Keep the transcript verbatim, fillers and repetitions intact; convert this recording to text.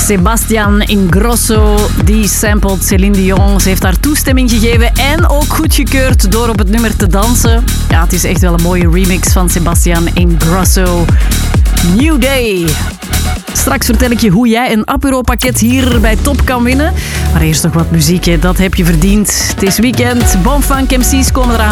Sebastian Ingrosso, die sampled Céline Dion. Ze heeft daar toestemming gegeven en ook goedgekeurd door op het nummer te dansen. Ja, het is echt wel een mooie remix van Sebastian Ingrosso. New Day. Straks vertel ik je hoe jij een Apuro-pakket hier bij Top kan winnen. Maar eerst nog wat muziek, hè. Dat heb je verdiend. Het is weekend, Bonfunk M C's komen eraan.